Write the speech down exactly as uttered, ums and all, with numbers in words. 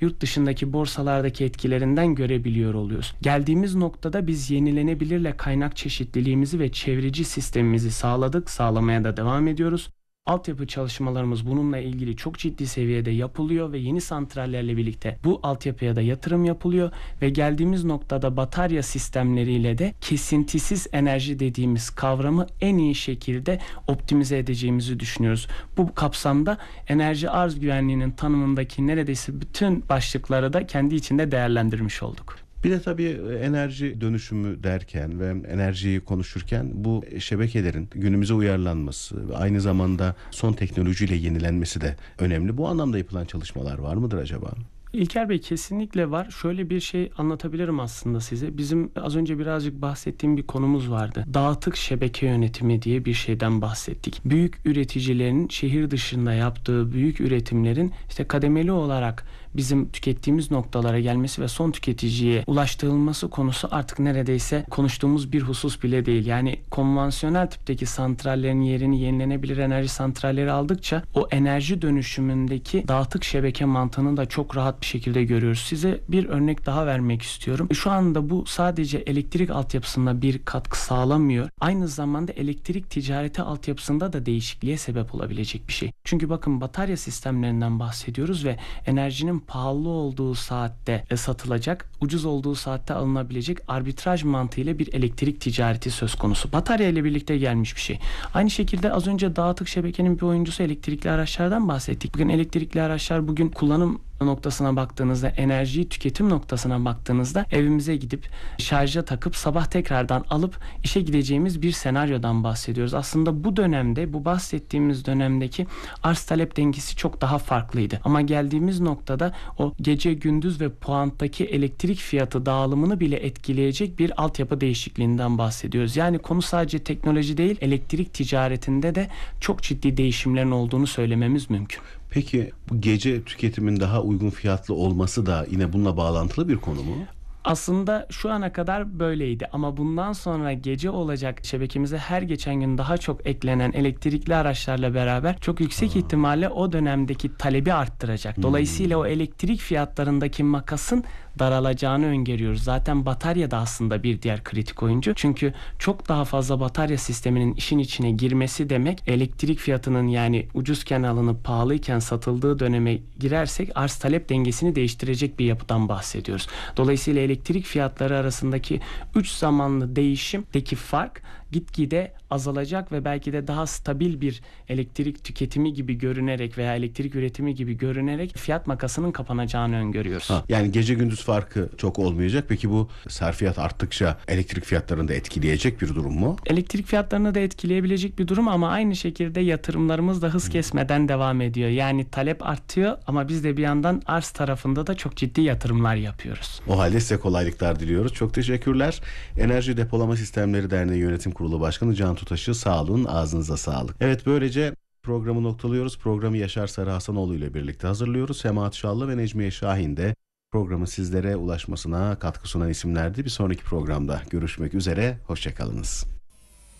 yurt dışındaki borsalardaki etkilerinden görebiliyor oluyoruz. Geldiğimiz noktada biz yenilenebilirle kaynak çeşitliliğimizi ve çevreci sistemimizi sağladık, sağlamaya da devam ediyoruz. Altyapı çalışmalarımız bununla ilgili çok ciddi seviyede yapılıyor ve yeni santrallerle birlikte bu altyapıya da yatırım yapılıyor ve geldiğimiz noktada batarya sistemleriyle de kesintisiz enerji dediğimiz kavramı en iyi şekilde optimize edeceğimizi düşünüyoruz. Bu kapsamda enerji arz güvenliğinin tanımındaki neredeyse bütün başlıkları da kendi içinde değerlendirmiş olduk. Bir de tabii enerji dönüşümü derken ve enerjiyi konuşurken bu şebekelerin günümüze uyarlanması ve aynı zamanda son teknolojiyle yenilenmesi de önemli. Bu anlamda yapılan çalışmalar var mıdır acaba? İlker Bey, kesinlikle var. Şöyle bir şey anlatabilirim aslında size. Bizim az önce birazcık bahsettiğim bir konumuz vardı. Dağıtık şebeke yönetimi diye bir şeyden bahsettik. Büyük üreticilerin şehir dışında yaptığı büyük üretimlerin işte kademeli olarak bizim tükettiğimiz noktalara gelmesi ve son tüketiciye ulaştırılması konusu artık neredeyse konuştuğumuz bir husus bile değil. Yani konvansiyonel tipteki santrallerin yerini yenilenebilir enerji santralleri aldıkça o enerji dönüşümündeki dağıtık şebeke mantığını da çok rahat bir şekilde görüyoruz. Size bir örnek daha vermek istiyorum. Şu anda bu sadece elektrik altyapısında bir katkı sağlamıyor. Aynı zamanda elektrik ticareti altyapısında da değişikliğe sebep olabilecek bir şey. Çünkü bakın, batarya sistemlerinden bahsediyoruz ve enerjinin pahalı olduğu saatte satılacak, ucuz olduğu saatte alınabilecek arbitraj mantığıyla bir elektrik ticareti söz konusu. Batarya ile birlikte gelmiş bir şey. Aynı şekilde az önce dağıtık şebekenin bir oyuncusu elektrikli araçlardan bahsettik. Bugün elektrikli araçlar bugün kullanım noktasına baktığınızda, enerji tüketim noktasına baktığınızda evimize gidip şarja takıp sabah tekrardan alıp işe gideceğimiz bir senaryodan bahsediyoruz. Aslında bu dönemde, bu bahsettiğimiz dönemdeki arz talep dengesi çok daha farklıydı. Ama geldiğimiz noktada o gece gündüz ve puanttaki elektrik fiyatı dağılımını bile etkileyecek bir altyapı değişikliğinden bahsediyoruz. Yani konu sadece teknoloji değil, elektrik ticaretinde de çok ciddi değişimlerin olduğunu söylememiz mümkün. Peki bu gece tüketimin daha uygun fiyatlı olması da yine bununla bağlantılı bir konu mu? Aslında şu ana kadar böyleydi ama bundan sonra gece olacak, şebekemize her geçen gün daha çok eklenen elektrikli araçlarla beraber çok yüksek Aa. ihtimalle o dönemdeki talebi arttıracak. Dolayısıyla hmm. o elektrik fiyatlarındaki makasın daralacağını öngörüyoruz. Zaten batarya da aslında bir diğer kritik oyuncu. Çünkü çok daha fazla batarya sisteminin işin içine girmesi demek, elektrik fiyatının, yani ucuzken alınıp pahalıyken satıldığı döneme girersek arz talep dengesini değiştirecek bir yapıdan bahsediyoruz. Dolayısıyla elektrik fiyatları arasındaki üç zamanlı değişimdeki fark gitgide azalacak ve belki de daha stabil bir elektrik tüketimi gibi görünerek veya elektrik üretimi gibi görünerek fiyat makasının kapanacağını öngörüyoruz. Ha, yani gece gündüz farkı çok olmayacak. Peki bu sarfiyat arttıkça elektrik fiyatlarını da etkileyecek bir durum mu? Elektrik fiyatlarını da etkileyebilecek bir durum ama aynı şekilde yatırımlarımız da hız kesmeden devam ediyor. Yani talep artıyor ama biz de bir yandan arz tarafında da çok ciddi yatırımlar yapıyoruz. O halde size kolaylıklar diliyoruz. Çok teşekkürler. Enerji Depolama Sistemleri Derneği Yönetim Kurulu Başkanı Can Tutaş'ı sağ olun, ağzınıza sağlık. Evet, böylece programı noktalıyoruz. Programı Yaşar Sarı Hasanoğlu ile birlikte hazırlıyoruz. Semahat Şallı ve Necmiye Şahin de programın sizlere ulaşmasına katkı sunan isimlerdi. Bir sonraki programda görüşmek üzere. Hoşçakalınız.